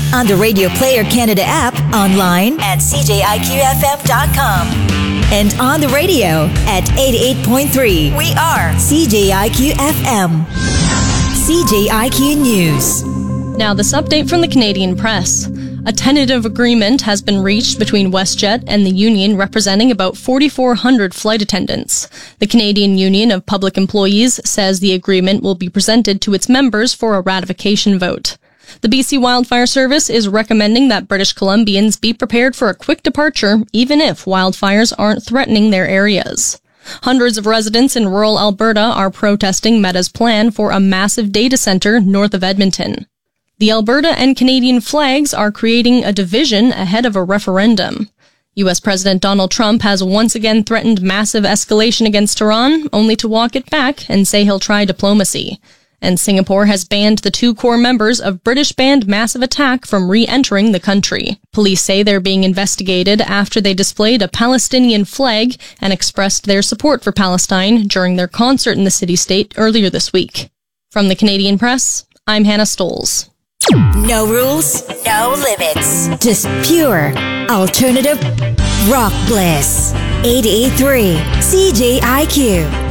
on the Radio Player Canada app, online at cjiqfm.com, and on the radio at 88.3. We are CJIQ-FM. CJIQ News. Now this update from the Canadian Press. A tentative agreement has been reached between WestJet and the union representing about 4,400 flight attendants. The Canadian Union of Public Employees says the agreement will be presented to its members for a ratification vote. The BC Wildfire Service is recommending that British Columbians be prepared for a quick departure, even if wildfires aren't threatening their areas. Hundreds of residents in rural Alberta are protesting Meta's plan for a massive data center north of Edmonton. The Alberta and Canadian flags are creating a division ahead of a referendum. U.S. President Donald Trump has once again threatened massive escalation against Iran, only to walk it back and say he'll try diplomacy. And Singapore has banned the 2 core members of British band Massive Attack from re-entering the country. Police say they're being investigated after they displayed a Palestinian flag and expressed their support for Palestine during their concert in the city-state earlier this week. From the Canadian Press, I'm Hannah Stoles. No rules, no limits. Just pure alternative rock bliss. 88.3 CJIQ.